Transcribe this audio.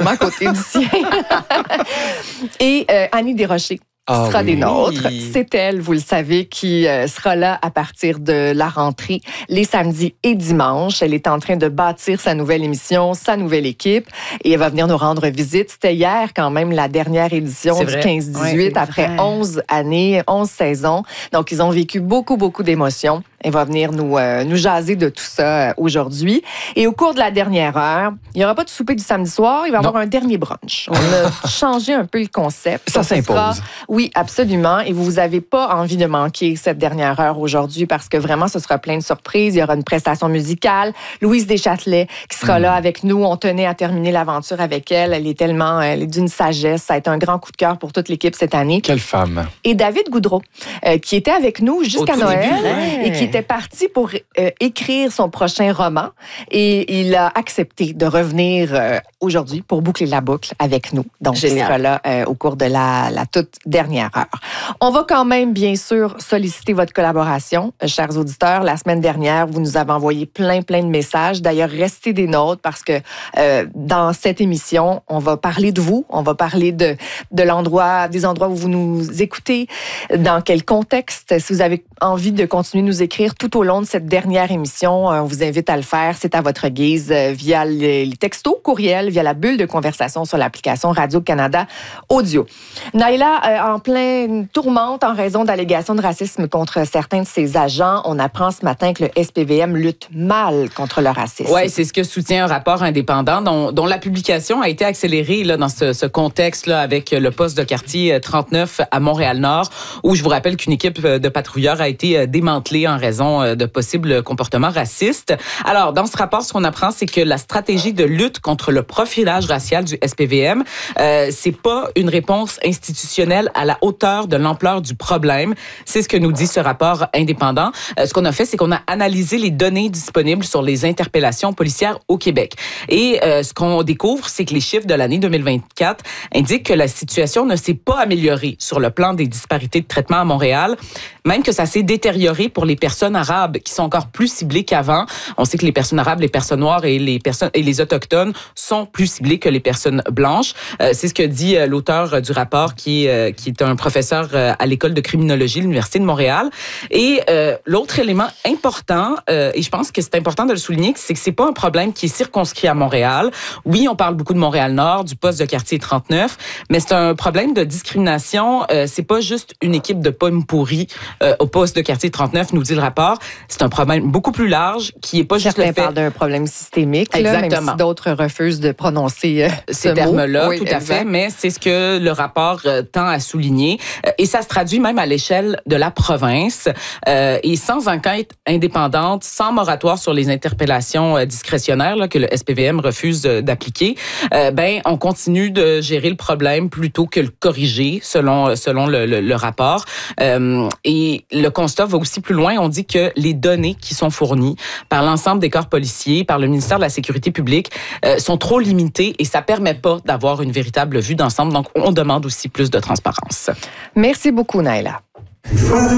exactement à côté du sien. Et Annie Desrochers. Qui sera des nôtres. C'est elle, vous le savez, qui sera là à partir de la rentrée, les samedis et dimanches. Elle est en train de bâtir sa nouvelle émission, sa nouvelle équipe, et elle va venir nous rendre visite. C'était hier quand même la dernière édition du 15-18, après 11 années, 11 saisons. Donc, ils ont vécu beaucoup, beaucoup d'émotions. Elle va venir nous jaser de tout ça aujourd'hui. Et au cours de la dernière heure, il n'y aura pas de souper du samedi soir, il va y avoir un dernier brunch. On a changé un peu le concept. Ça s'impose. Oui, absolument. Et vous n'avez pas envie de manquer cette dernière heure aujourd'hui parce que vraiment, ce sera plein de surprises. Il y aura une prestation musicale. Louise Deschâtelet qui sera là avec nous. On tenait à terminer l'aventure avec elle. Elle est d'une sagesse. Ça a été un grand coup de cœur pour toute l'équipe cette année. Quelle femme. Et David Goudreau, qui était avec nous jusqu'à Noël et qui était parti pour écrire son prochain roman. Et il a accepté de revenir aujourd'hui pour boucler la boucle avec nous. Donc, il sera là au cours de la toute dernière heure. On va quand même, bien sûr, solliciter votre collaboration, chers auditeurs. La semaine dernière, vous nous avez envoyé plein de messages. D'ailleurs, restez des nôtres parce que dans cette émission, on va parler de vous, on va parler de des endroits où vous nous écoutez, dans quel contexte. Si vous avez envie de continuer de nous écrire tout au long de cette dernière émission, on vous invite à le faire. C'est à votre guise via les textos, courriels, via la bulle de conversation sur l'application Radio-Canada Audio. Naila, en pleine tourmente en raison d'allégations de racisme contre certains de ses agents, on apprend ce matin que le SPVM lutte mal contre le racisme. Oui, c'est ce que soutient un rapport indépendant dont la publication a été accélérée là, dans ce contexte-là avec le poste de quartier 39 à Montréal-Nord, où je vous rappelle qu'une équipe de patrouilleurs a été démantelée en raison de possibles comportements racistes. Alors, dans ce rapport, ce qu'on apprend, c'est que la stratégie de lutte contre le profilage racial du SPVM, c'est pas une réponse institutionnelle à la hauteur de l'ampleur du problème. C'est ce que nous dit ce rapport indépendant. Ce qu'on a fait, c'est qu'on a analysé les données disponibles sur les interpellations policières au Québec. Et ce qu'on découvre, c'est que les chiffres de l'année 2024 indiquent que la situation ne s'est pas améliorée sur le plan des disparités de traitement à Montréal, même que ça s'est détérioré pour les personnes arabes qui sont encore plus ciblées qu'avant. On sait que les personnes arabes, les personnes noires et les autochtones sont plus ciblées que les personnes blanches. C'est ce que dit l'auteur du rapport qui est un professeur à l'école de criminologie de l'Université de Montréal. Et l'autre élément important, et je pense que c'est important de le souligner, c'est que c'est pas un problème qui est circonscrit à Montréal. Oui, on parle beaucoup de Montréal-Nord, du poste de quartier 39, mais c'est un problème de discrimination. C'est pas juste une équipe de pommes pourries au poste de quartier 39, nous dit le rapport. C'est un problème beaucoup plus large qui est pas juste le fait... Certains parlent d'un problème systémique, là, même si d'autres refusent de prononcer ces termes-là, oui, tout à fait, mais c'est ce que le rapport tend à souligner. Et ça se traduit même à l'échelle de la province. Et sans enquête indépendante, sans moratoire sur les interpellations discrétionnaires là, que le SPVM refuse d'appliquer, on continue de gérer le problème plutôt que le corriger, selon le rapport. Et le constat va aussi plus loin. On dit que les données qui sont fournies par l'ensemble des corps policiers, par le ministère de la Sécurité publique, sont trop limitées et ça permet pas d'avoir une véritable vue d'ensemble. Donc, on demande aussi plus de transparence. Merci beaucoup, Naila.